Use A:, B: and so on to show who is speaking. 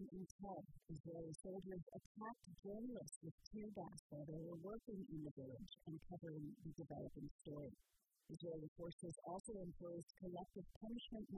A: in Tel, Israeli soldiers attacked journalists with tear gas while they were working in the village and covering the developing story. Israeli forces also imposed collective punishment